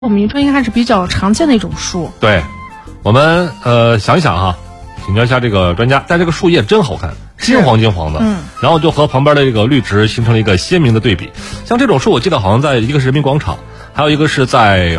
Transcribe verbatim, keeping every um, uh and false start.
我们这应该还是比较常见的一种树。 对，我们呃想一想哈，请教一下这个专家，但这个树叶真好看，金黄金黄的， 嗯， 然后就和旁边的这个绿植形成了一个鲜明的对比。像这种树，我记得好像在一个是人民广场，还有一个是在